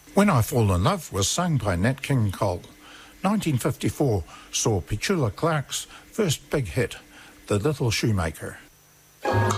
When I Fall in Love was sung by Nat King Cole. 1954 saw Petula Clark's first big hit, The Little Shoemaker.